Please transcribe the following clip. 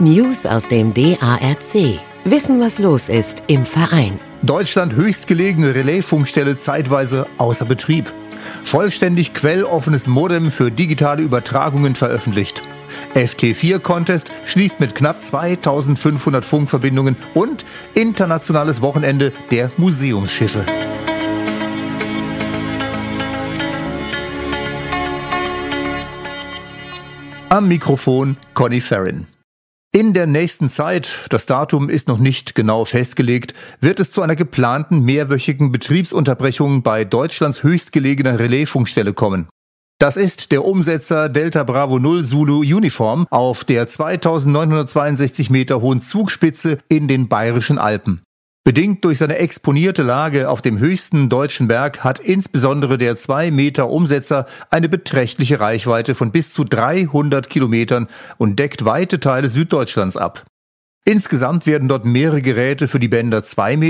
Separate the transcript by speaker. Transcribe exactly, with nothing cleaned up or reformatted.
Speaker 1: News aus dem D A R C. Wissen, was los ist im Verein.
Speaker 2: Deutschland höchstgelegene Relaisfunkstelle zeitweise außer Betrieb. Vollständig quelloffenes Modem für digitale Übertragungen veröffentlicht. F T vier Contest schließt mit knapp zweitausendfünfhundert Funkverbindungen und internationales Wochenende der Museumsschiffe. Am Mikrofon Conny Ferrin. In der nächsten Zeit, das Datum ist noch nicht genau festgelegt, wird es zu einer geplanten mehrwöchigen Betriebsunterbrechung bei Deutschlands höchstgelegener Relaisfunkstelle kommen. Das ist der Umsetzer Delta Bravo null Zulu Uniform auf der zweitausendneunhundertzweiundsechzig Meter hohen Zugspitze in den Bayerischen Alpen. Bedingt durch seine exponierte Lage auf dem höchsten deutschen Berg hat insbesondere der zwei Meter Umsetzer eine beträchtliche Reichweite von bis zu dreihundert Kilometern und deckt weite Teile Süddeutschlands ab. Insgesamt werden dort mehrere Geräte für die Bänder zwei Meter